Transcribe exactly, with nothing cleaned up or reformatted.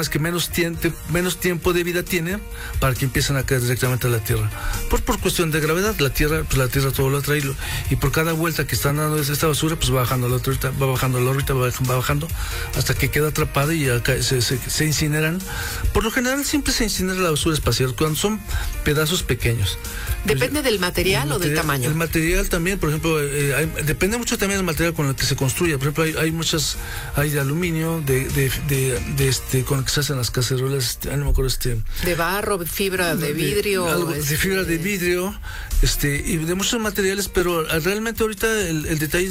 las que menos, tiempo, menos tiempo de vida tienen para que empiecen a caer directamente a la Tierra. Pues por cuestión de gravedad, la Tierra, pues la Tierra todo lo atrae, y por cada vuelta que están dando esta basura, pues va bajando la órbita, va bajando la órbita, va bajando, hasta que queda atrapada y acá se, se, se incineran. Por lo general siempre se incinera la basura espacial cuando son pedazos pequeños. ¿Depende del material, material o del tamaño? El material también, por ejemplo, eh, hay, depende mucho también del material con el que se construye. Por ejemplo, hay, hay muchas, hay de aluminio, de, de, de, de este, con el que se hacen las cacerolas, este, no me acuerdo, este... De barro, fibra de vidrio. De, algo, este, de fibra de vidrio, este, y de muchos materiales, pero realmente ahorita el, el detalle